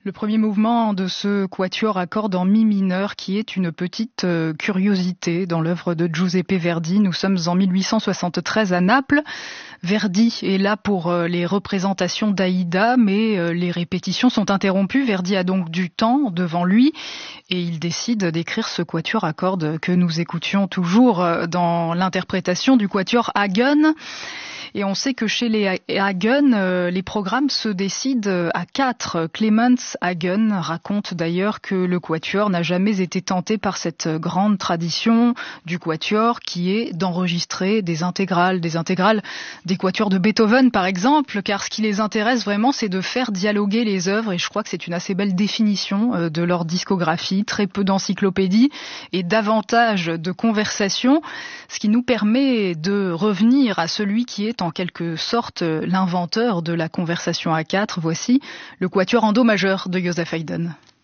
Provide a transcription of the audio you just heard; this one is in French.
Le premier mouvement de ce quatuor à cordes en mi mineur qui est une petite curiosité dans l'œuvre de Giuseppe Verdi. Nous sommes en 1873 à Naples. Verdi est là pour les représentations d'Aïda, mais les répétitions sont interrompues. Verdi a donc du temps devant lui et il décide d'écrire ce quatuor à cordes que nous écoutions toujours dans l'interprétation du quatuor Hagen. Et on sait que chez les Hagen, les programmes se décident à 4. Clemens Hagen raconte d'ailleurs que le quatuor n'a jamais été tenté par cette grande tradition du quatuor qui est d'enregistrer des intégrales des quatuors de Beethoven par exemple, car ce qui les intéresse vraiment c'est de faire dialoguer les œuvres et je crois que c'est une assez belle définition de leur discographie, très peu d'encyclopédies et davantage de conversations, ce qui nous permet de revenir à celui qui est en quelque sorte l'inventeur de la conversation à 4. Voici le quatuor en do majeur de Joseph Haydn.